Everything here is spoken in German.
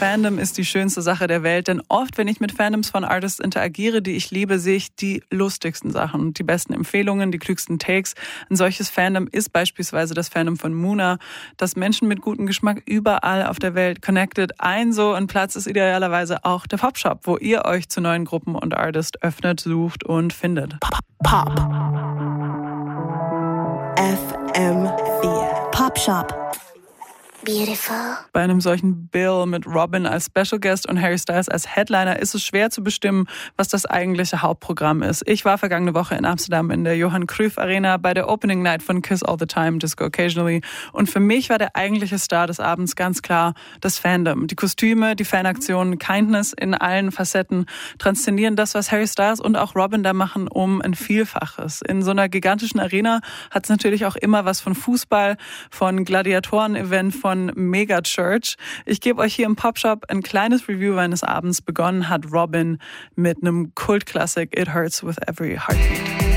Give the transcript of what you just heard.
Fandom ist die schönste Sache der Welt, denn oft, wenn ich mit Fandoms von Artists interagiere, die ich liebe, sehe ich die lustigsten Sachen, die besten Empfehlungen, die klügsten Takes. Ein solches Fandom ist beispielsweise das Fandom von Muna, das Menschen mit gutem Geschmack überall auf der Welt connected. Ein Platz ist idealerweise auch der Popshop, wo ihr euch zu neuen Gruppen und Artists öffnet, sucht und findet. Pop. FM4. Popshop. Beautiful. Bei einem solchen Bill mit Robin als Special Guest und Harry Styles als Headliner ist es schwer zu bestimmen, was das eigentliche Hauptprogramm ist. Ich war vergangene Woche in Amsterdam in der Johan Cruyff Arena bei der Opening Night von Kiss All the Time, Disco Occasionally. Und für mich war der eigentliche Star des Abends ganz klar das Fandom. Die Kostüme, die Fanaktionen, Kindness in allen Facetten transzendieren das, was Harry Styles und auch Robin da machen, um ein Vielfaches. In so einer gigantischen Arena hat es natürlich auch immer was von Fußball, von Gladiatoren-Event, von Mega-Church. Ich gebe euch hier im Popshop ein kleines Review meines Abends. Begonnen hat Robin mit einem Kultklassik It Hurts With Every Heartbeat.